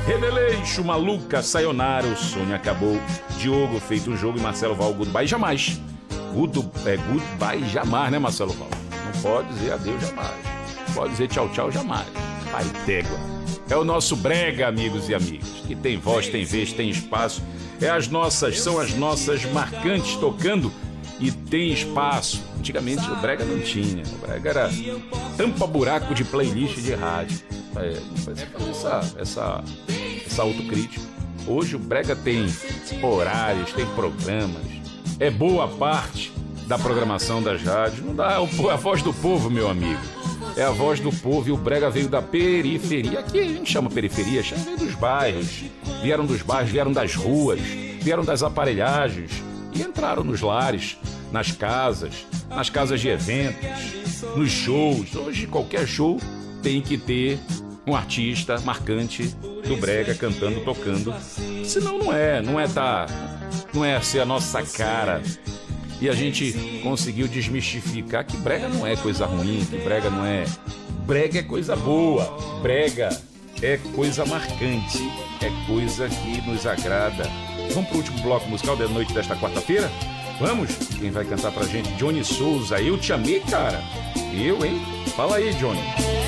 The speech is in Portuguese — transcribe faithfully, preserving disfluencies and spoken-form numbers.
Reveleixo, Maluca, Sayonara, o sonho acabou. Diogo, Feito um Jogo e Marcelo Val, Goodbye Jamais. Good, é, goodbye jamais, né, Marcelo Val? Não pode dizer adeus jamais. Pode dizer tchau, tchau jamais. Pai d'égua. É o nosso brega, amigos e amigas, que tem voz, tem vez, tem espaço. É as nossas, são as nossas marcantes tocando e tem espaço. Antigamente o brega não tinha. O brega era tampa-buraco de playlist de rádio. É, você faz essa, essa, essa autocrítica. Hoje o brega tem horários, tem programas. É boa parte da programação das rádios. Não dá a voz do povo, meu amigo. É a voz do povo e o brega veio da periferia. Aqui a gente chama periferia, chama veio dos bairros. Vieram dos bairros, vieram das ruas, vieram das aparelhagens e entraram nos lares, nas casas, nas casas de eventos, nos shows. Hoje qualquer show tem que ter um artista marcante do brega cantando, tocando. Senão não é, não é tá, não é ser a nossa cara. E a gente conseguiu desmistificar que brega não é coisa ruim, que brega não é... Brega é coisa boa, brega é coisa marcante, é coisa que nos agrada. Vamos pro último bloco musical da noite desta quarta-feira? Vamos? Quem vai cantar pra gente? Johnny Souza. Eu te amei, cara. Eu, hein? Fala aí, Johnny.